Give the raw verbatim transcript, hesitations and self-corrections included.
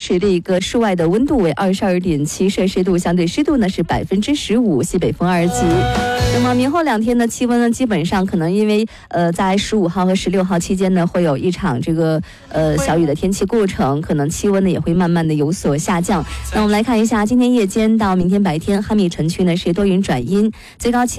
时的一个室外的温度为二十二点七摄氏度，相对湿度呢是百分之十五，西北风二级。那么明后两天呢，气温呢基本上可能因为呃在十五号和十六号期间呢会有一场这个呃小雨的天气过程，可能气温呢也会慢慢的有所下降。那我们来看一下今天夜间到明天白天，哈密城区呢是多云转阴，最高气